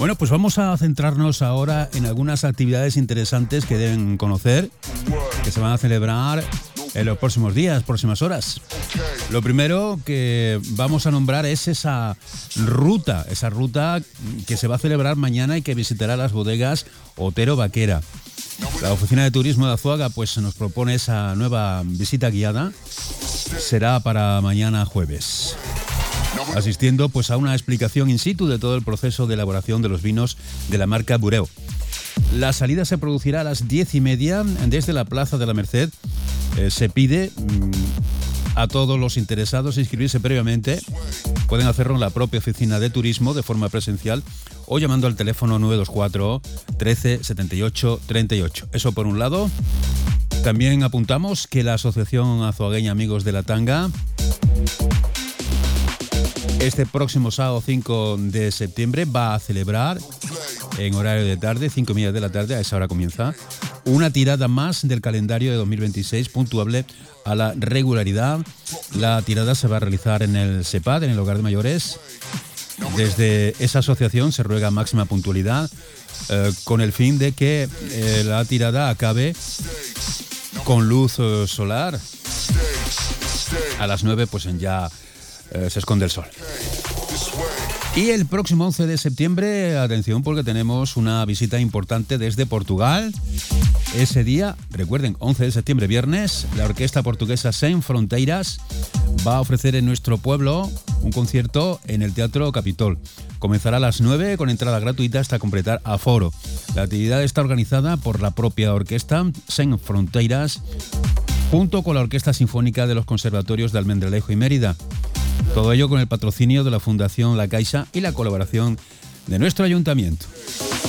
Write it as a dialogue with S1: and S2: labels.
S1: Bueno, pues vamos a centrarnos ahora en algunas actividades interesantes que deben conocer, que se van a celebrar en los próximos días, próximas horas. Lo primero que vamos a nombrar es esa ruta que se va a celebrar mañana y que visitará las bodegas Otero Vaquera. La Oficina de Turismo de Azuaga pues nos propone esa nueva visita guiada. Será para mañana jueves, asistiendo pues a una explicación in situ de todo el proceso de elaboración de los vinos de la marca Bureo. La salida se producirá a las 10:30 desde la Plaza de la Merced. Se pide a todos los interesados inscribirse previamente. Pueden hacerlo en la propia oficina de turismo de forma presencial o llamando al teléfono 924 13 78 38. Eso por un lado. También apuntamos que la Asociación Azuagueña Amigos de la Tanga este próximo sábado 5 de septiembre va a celebrar en horario de tarde, 5:30 de la tarde, a esa hora comienza, una tirada más del calendario de 2026 puntuable a la regularidad. La tirada se va a realizar en el SEPAD, en el Hogar de Mayores. Desde esa asociación se ruega máxima puntualidad con el fin de que la tirada acabe con luz solar. A las 9 pues ya se esconde el sol. Y el próximo 11 de septiembre, atención porque tenemos una visita importante desde Portugal. Ese día, recuerden, 11 de septiembre, viernes, la orquesta portuguesa Sem Fronteiras va a ofrecer en nuestro pueblo un concierto en el Teatro Capitol. Comenzará a las 9 con entrada gratuita hasta completar aforo. La actividad está organizada por la propia orquesta Sem Fronteiras junto con la Orquesta Sinfónica de los Conservatorios de Almendralejo y Mérida. Todo ello con el patrocinio de la Fundación La Caixa y la colaboración de nuestro ayuntamiento.